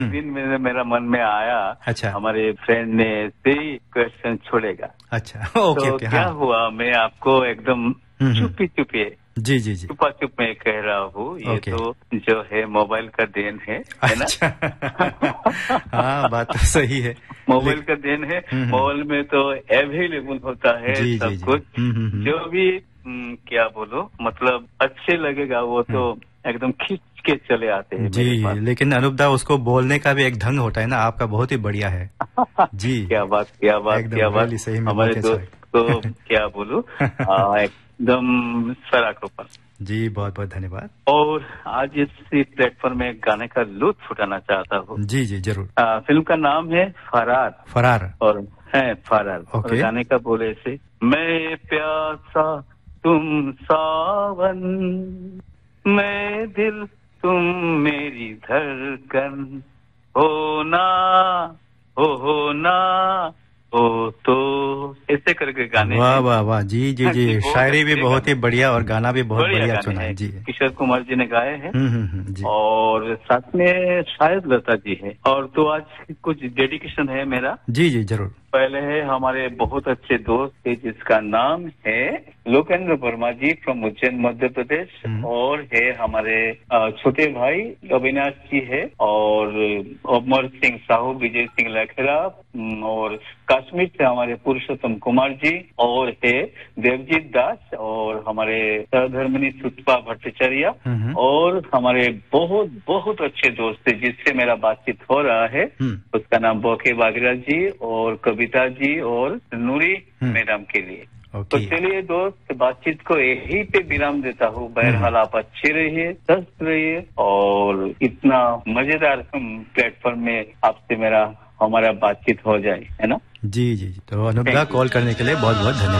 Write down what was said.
दिन में मेरा मन में आया, अच्छा, हमारे फ्रेंड ने ऐसे ही क्वेश्चन छोड़ेगा। अच्छा, ओके तो ओके, क्या हाँ, हुआ, मैं आपको एकदम हम्म, चुपी चुपी जी जी जी, छुपा छुप में कह रहा हूँ, ये ओके, तो जो है मोबाइल का देन है ना? अच्छा, हाँ, बात तो सही है, मोबाइल का देन है। हम्म, मोबाइल में तो अवेलेबल होता है जी जी सब जी, कुछ, हम्म, जो भी क्या बोलो, मतलब अच्छे लगेगा वो तो हम्म, एकदम खींच के चले आते हैं जी, मेरे पास। लेकिन अनूपदा उसको बोलने का भी एक ढंग होता है ना, आपका बहुत ही बढ़िया है। जी, क्या बात, क्या बात, क्या एकदम बात। रियली सही में बहुत हमारे ही अच्छा दोस्त को क्या बोलूं, एकदम सराखों। जी, बहुत बहुत धन्यवाद। और आज इस प्लेटफॉर्म में गाने का लुत्फ उठाना चाहता हूँ। जी जी, जरूर। फिल्म का नाम है फरार, फरार, और है फरार, और ओके, गाने का बोले से, मैं प्यासा तुम सावन, मैं दिल तुम मेरी धड़कन, हो ना हो ना हो, तो ऐसे करके गाने वाह हैं। वाह वाह, जी जी जी, जी, बहुत शायरी भी अच्छे बहुत ही गाने, बढ़िया और गाना भी बहुत बढ़िया बढ़िया गाने चुना है। हैं। जी, किशोर कुमार जी ने गाए हैं, जी, और साथ में शायद लता जी है। और तो आज कुछ डेडिकेशन है मेरा। जी जी, जरूर। पहले है हमारे बहुत अच्छे दोस्त थे जिसका नाम है लोकेंद्र वर्मा जी फ्रॉम उज्जैन मध्य प्रदेश, और है हमारे छोटे भाई अविनाश जी है, और अमर सिंह साहू, विजय सिंह लखेरा, और कश्मीर से हमारे पुरुषोत्तम कुमार जी, और है देवजीत दास, और हमारे सहधर्मिनी सुतपा भट्टाचार्य, और हमारे बहुत बहुत अच्छे दोस्त थे जिससे मेरा बातचीत हो रहा है, उसका नाम बोके बागरा जी और कविता जी और नूरी मैडम के लिए। तो चलिए दोस्त, बातचीत को यहीं पे विराम देता हूँ। बहरहाल आप अच्छे रहिए, स्वस्थ रहिए, और इतना मजेदार प्लेटफॉर्म में आपसे हमारा बातचीत हो जाए, है ना? जी जी जी, तो अनूपदा थैंक यू। कॉल करने के लिए बहुत बहुत धन्यवाद।